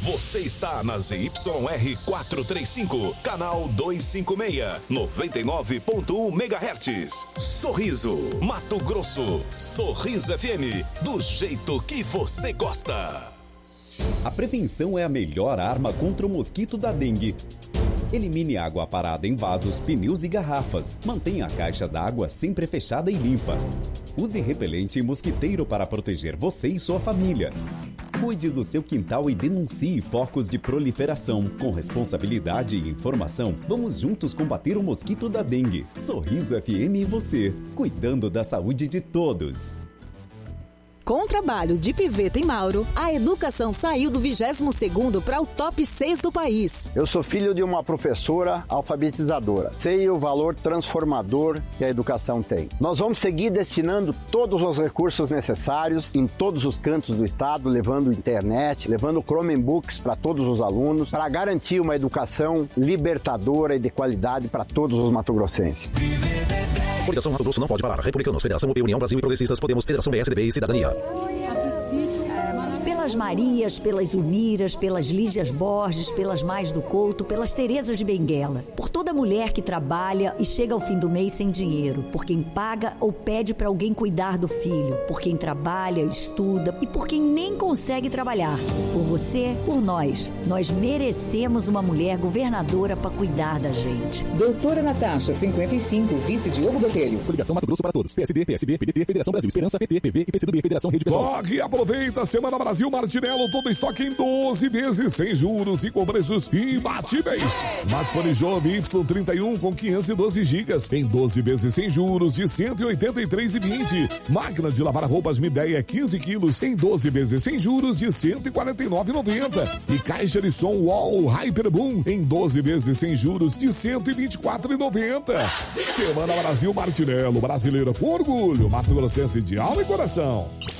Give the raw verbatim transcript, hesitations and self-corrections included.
Você está na Z Y R quatrocentos e trinta e cinco, canal duzentos e cinquenta e seis, noventa e nove ponto um megahertz. Sorriso, Mato Grosso. Sorriso F M, do jeito que você gosta. A prevenção é a melhor arma contra o mosquito da dengue. Elimine água parada em vasos, pneus e garrafas. Mantenha a caixa d'água sempre fechada e limpa. Use repelente mosquiteiro para proteger você e sua família. Cuide do seu quintal e denuncie focos de proliferação. Com responsabilidade e informação, vamos juntos combater o mosquito da dengue. Sorriso F M e você, cuidando da saúde de todos. Com o trabalho de Piveta e Mauro, a educação saiu do vigésimo segundo para o top seis do país. Eu sou filho de uma professora alfabetizadora. Sei o valor transformador que a educação tem. Nós vamos seguir destinando todos os recursos necessários em todos os cantos do estado, levando internet, levando Chromebooks para todos os alunos, para garantir uma educação libertadora e de qualidade para todos os matogrossenses. Coligação Mato Grosso não pode parar. Republicanos, Federação U P, União Brasil e Progressistas, Podemos, Federação B S D B e Cidadania. Pelas Marias, pelas Uniras, pelas Lígias Borges, pelas Mais do Couto, pelas Terezas de Benguela. Por toda mulher que trabalha e chega ao fim do mês sem dinheiro. Por quem paga ou pede para alguém cuidar do filho. Por quem trabalha, estuda e por quem nem consegue trabalhar. Por você, por nós. Nós merecemos uma mulher governadora para cuidar da gente. Doutora Natasha, cinquenta e cinco, vice Diogo Botelho. Coligação Mato Grosso para todos. P S D, P S B, P D T, Federação Brasil Esperança, P T, P V e P C do B, Federação Rede Pessoal. Corre e aproveita a Semana Brasil Martinello, todo estoque em doze vezes, sem juros e com preços imbatíveis. Smartphone Jovem Y trinta e um com quinhentos e doze gigas, em doze vezes sem juros de cento e oitenta e três reais e vinte centavos. Máquina de lavar roupas Midea quinze quilos, em doze vezes sem juros de cento e quarenta e nove reais e noventa centavos. E caixa de som Wall Hyperboom, em doze vezes sem juros de cento e vinte e quatro reais e noventa centavos. Semana Brasil Martinello, brasileira por orgulho, Mato Grossense de alma e coração.